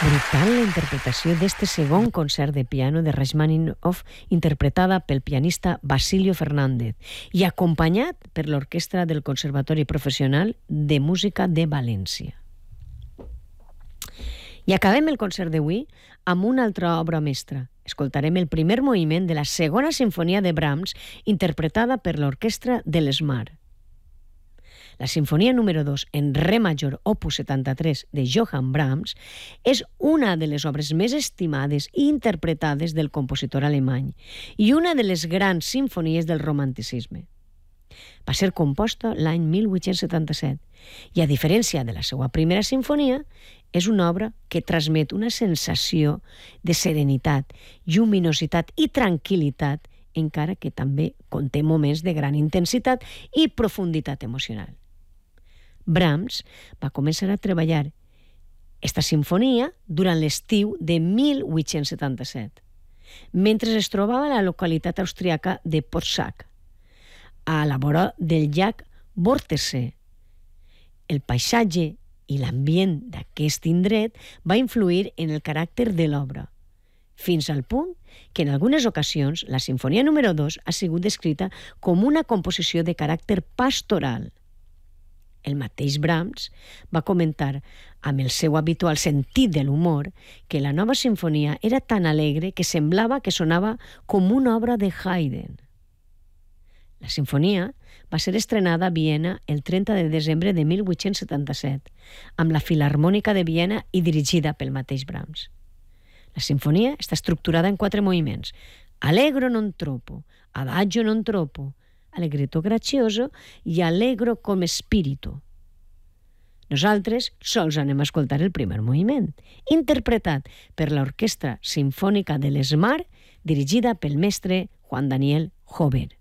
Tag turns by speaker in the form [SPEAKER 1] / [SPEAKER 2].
[SPEAKER 1] Brutal la interpretació d'este segon concert de piano de Rachmaninoff, interpretada pel pianista Basilio Fernández i acompanyat per l'Orquestra del Conservatori Professional de Música de València. I acabem el concert d'avui amb una altra obra mestra. Escoltarem el primer moviment de la segona sinfonia de Brahms, interpretada per l'Orquestra de l'Esmar. La sinfonia número 2 en re major, opus 73, de Johann Brahms, és una de les obres més estimades i interpretades del compositor alemany i una de les grans sinfonies del romanticisme. Va ser composta l'any 1877 i, a diferència de la seva primera sinfonia, és una obra que transmet una sensació de serenitat, lluminositat i tranquil·litat, encara que també conté moments de gran intensitat i profunditat emocional. Brahms va començar a treballar esta sinfonia durant l'estiu de 1877, mentre es trobava a la localitat austríaca de Potsdam, a la vora del llac Wörthersee. El paisatge i l'ambient d'aquest indret va influir en el caràcter de l'obra, fins al punt que en algunes ocasions la sinfonia número 2 ha sigut descrita com una composició de caràcter pastoral. El mateix Brahms va comentar, amb el seu habitual sentit de l'humor, que la nova sinfonia era tan alegre que semblava que sonava com una obra de Haydn. La sinfonia va ser estrenada a Viena el 30 de desembre de 1877, amb la Filarmònica de Viena i dirigida pel mateix Brahms. La sinfonia està estructurada en 4 moviments: Allegro non troppo, Adagio non troppo, Allegretto grazioso i Allegro come spirito. Nosaltres sols anem a escoltar el primer moviment, interpretat per l'Orquestra Simfònica de l'Esmar, dirigida pel mestre Juan Daniel Jover.